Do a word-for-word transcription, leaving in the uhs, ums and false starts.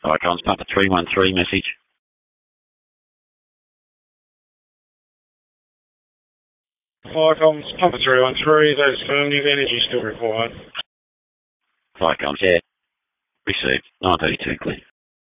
Icons, Papa three one three message. Icons, Papa three one three, that is affirmative, energy still required. Icons, yeah. Received, nine thirty-two clear.